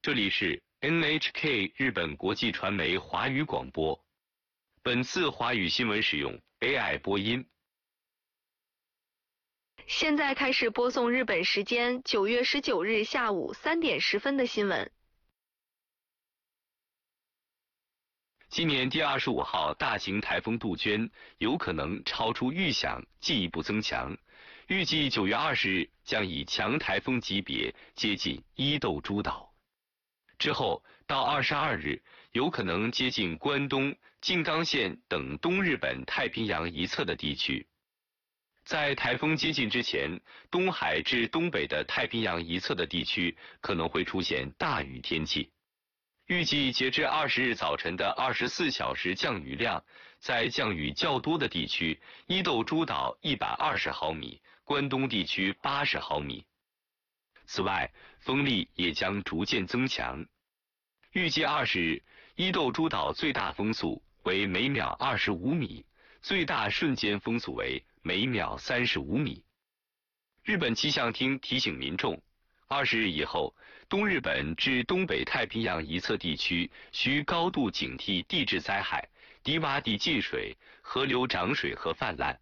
这里是 NHK 日本国际传媒华语广播。本次华语新闻使用 AI 播音。 现在开始播送日本时间9月19日下午3点10分的新闻。 今年第25号大型台风杜鹃有可能超出预想，进一步增强，预计9月20日将以强台风级别接近伊豆诸岛，之后到22日有可能接近关东、静冈县等东日本太平洋一侧的地区。在台风接近之前，东海至东北的太平洋一侧的地区可能会出现大雨天气。预计截至20日早晨的24小时降雨量，在降雨较多的地区，伊豆诸岛120毫米，关东地区80毫米。此外，风力也将逐渐增强。预计20日，伊豆诸岛最大风速为每秒25米，最大瞬间风速为每秒35米。日本气象厅提醒民众，20日以后，东日本至东北太平洋一侧地区需高度警惕地质灾害、低洼地进水、河流涨水和泛滥。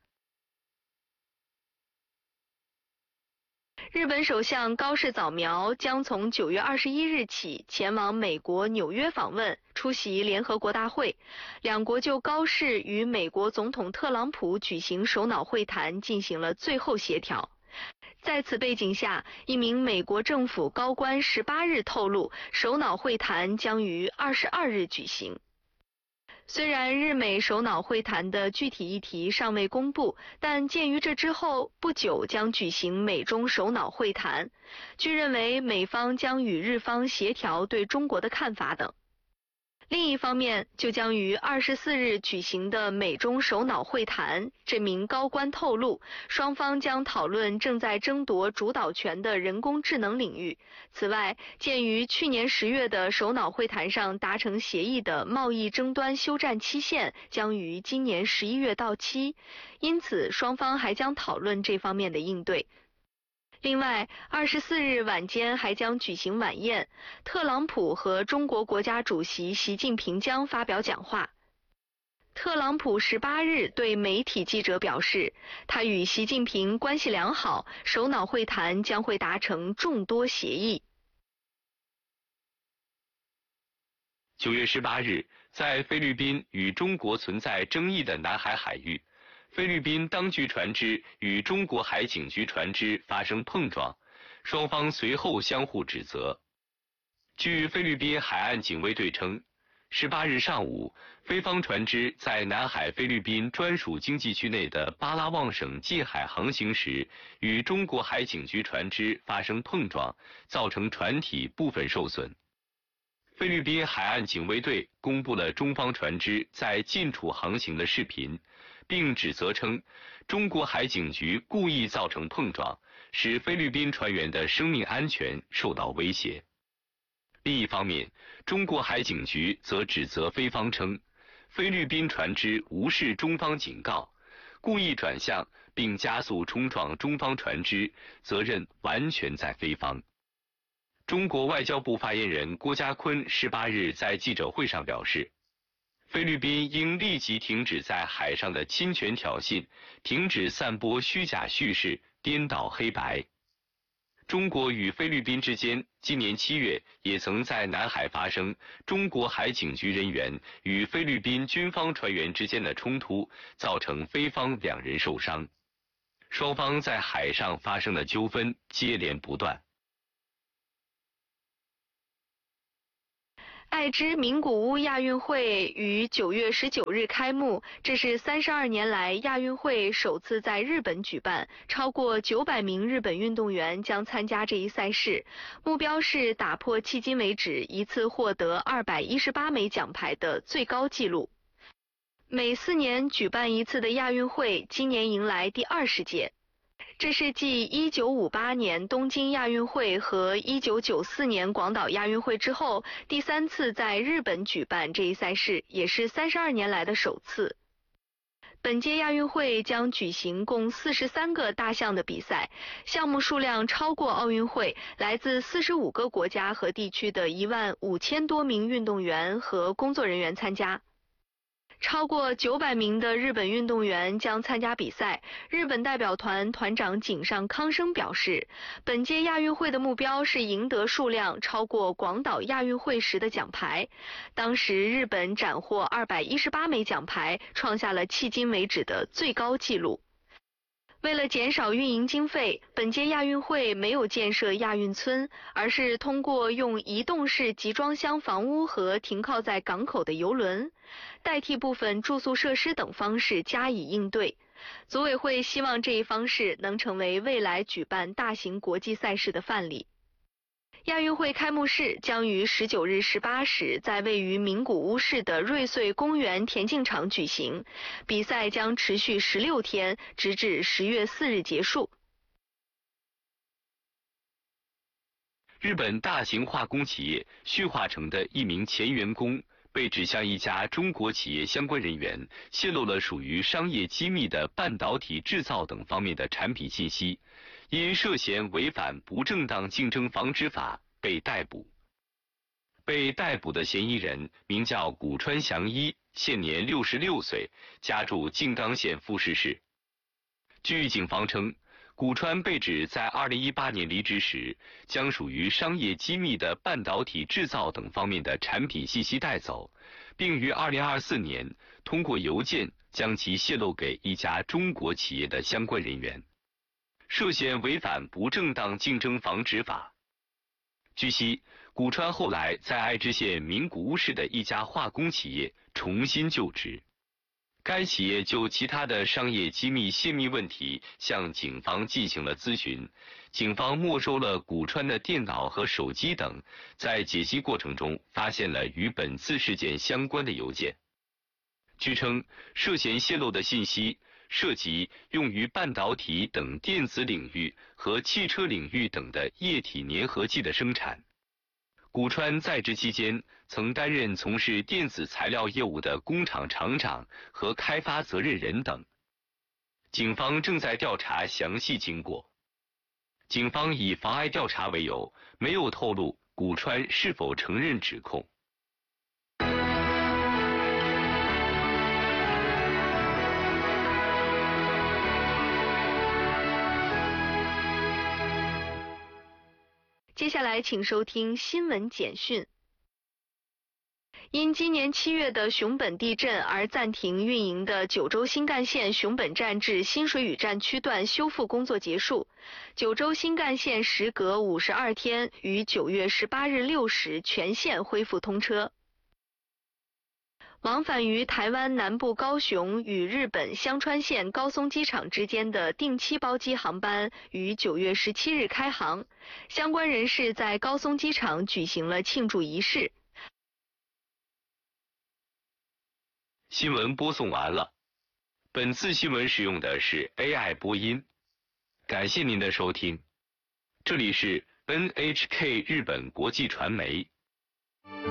日本首相高市早苗将从9月21日起前往美国纽约访问，出席联合国大会。两国就高市与美国总统特朗普举行首脑会谈进行了最后协调。在此背景下，一名美国政府高官18日透露，首脑会谈将于22日举行。虽然日美首脑会谈的具体议题尚未公布，但鉴于这之后不久将举行美中首脑会谈，据认为美方将与日方协调对中国的看法等。另一方面，就将于24日举行的美中首脑会谈，这名高官透露，双方将讨论正在争夺主导权的人工智能领域。此外，鉴于去年10月的首脑会谈上达成协议的贸易争端休战期限将于今年11月到期，因此双方还将讨论这方面的应对。另外，24日晚间还将举行晚宴，特朗普和中国国家主席习近平将发表讲话。特朗普18日对媒体记者表示，他与习近平关系良好，首脑会谈将会达成众多协议。 9月18日，在菲律宾与中国存在争议的南海海域，菲律宾当局船只与中国海警局船只发生碰撞，双方随后相互指责。据菲律宾海岸警卫队称，18日上午，菲方船只在南海菲律宾专属经济区内的巴拉望省近海航行时，与中国海警局船只发生碰撞，造成船体部分受损。菲律宾海岸警卫队公布了中方船只在近处航行的视频，并指责称，中国海警局故意造成碰撞，使菲律宾船员的生命安全受到威胁。另一方面，中国海警局则指责菲方称，菲律宾船只无视中方警告，故意转向并加速冲撞中方船只，责任完全在菲方。中国外交部发言人郭家坤18日在记者会上表示，菲律宾应立即停止在海上的侵权挑衅，停止散播虚假叙事，颠倒黑白。中国与菲律宾之间今年7月也曾在南海发生中国海警局人员与菲律宾军方船员之间的冲突，造成菲方2人受伤。双方在海上发生的纠纷接连不断。 爱知名古屋亚运会于9月19日开幕，这是32年来亚运会首次在日本举办，超过900名日本运动员将参加这一赛事，目标是打破迄今为止一次获得218枚奖牌的最高纪录。每4年举办一次的亚运会，今年迎来第20届。这是继1958年东京亚运会和1994年广岛亚运会之后，第3次在日本举办这一赛事，也是32年来的首次。 本届亚运会将举行共43个大项的比赛，项目数量超过奥运会，来自45个国家和地区的15000多名运动员和工作人员参加。超过900名的日本运动员将参加比赛。日本代表团团长井上康生表示，本届亚运会的目标是赢得数量超过广岛亚运会时的奖牌。当时日本斩获218枚奖牌，创下了迄今为止的最高纪录。为了减少运营经费，本届亚运会没有建设亚运村，而是通过用移动式集装箱房屋和停靠在港口的邮轮，代替部分住宿设施等方式加以应对。组委会希望这一方式能成为未来举办大型国际赛事的范例。亚运会开幕式将于19日18时在位于名古屋市的瑞穗公园田径场举行，比赛将持续16天，直至10月4日结束。 日本大型化工企业旭化成的一名前员工被指向一家中国企业相关人员泄露了属于商业机密的半导体制造等方面的产品信息，因涉嫌违反不正当竞争防治法被逮捕。被逮捕的嫌疑人名叫古川祥一，现年66岁，家住静冈县富士市。据警方称，古川被指在2018年离职时，将属于商业机密的半导体制造等方面的产品信息带走，并于2024年通过邮件将其泄露给一家中国企业的相关人员，涉嫌违反不正当竞争防治法。据悉，古川后来在爱知县名古屋市的一家化工企业重新就职。该企业就其他的商业机密泄密问题向警方进行了咨询，警方没收了古川的电脑和手机等，在解析过程中发现了与本次事件相关的邮件。据称，涉嫌泄露的信息涉及用于半导体等电子领域和汽车领域等的液体粘合剂的生产。古川在职期间曾担任从事电子材料业务的工厂厂长和开发责任人等。警方正在调查详细经过。警方以妨碍调查为由，没有透露古川是否承认指控。 接下来请收听新闻简讯。因今年7月的熊本地震而暂停运营的九州新干线熊本站至新水屿站区段修复工作结束，九州新干线时隔52天于9月18日6时全线恢复通车。往返于台湾南部高雄与日本香川县高松机场之间的定期包机航班于9月17日开航，相关人士在高松机场举行了庆祝仪式。 新闻播送完了，本次新闻使用的是 AI 播音，感谢您的收听，这里是 NHK 日本国际传媒。